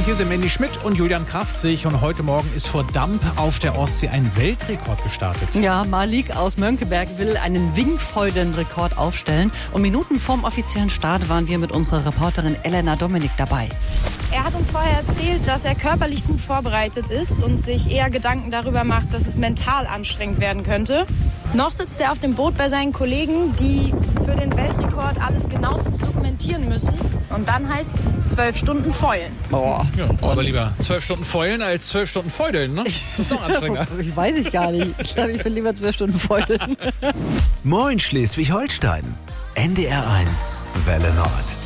Hier sind Mandy Schmidt und Julian Kraftzig und heute Morgen ist vor Damp auf der Ostsee ein Weltrekord gestartet. Ja, Malik aus Mönckeberg will einen Wingfoilen-Rekord aufstellen und Minuten vorm offiziellen Start waren wir mit unserer Reporterin Elena Dominik dabei. Er hat uns vorher erzählt, dass er körperlich gut vorbereitet ist und sich eher Gedanken darüber macht, dass es mental anstrengend werden könnte. Noch sitzt er auf dem Boot bei seinen Kollegen, die für den Weltrekord alles genauestens dokumentieren müssen. Und dann heißt es 12 Stunden Foilen. Oh. Ja, aber lieber 12 Stunden Foilen als 12 Stunden Feudeln, ne? Das ist noch anstrengender. Ich weiß ich gar nicht. Ich glaube, ich will lieber 12 Stunden feudeln. Moin Schleswig-Holstein. NDR 1 Welle Nord.